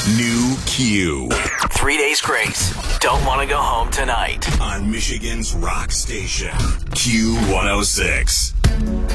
New Q 3 days grace. Don't want to go home tonight. on Michigan's rock station, Q106.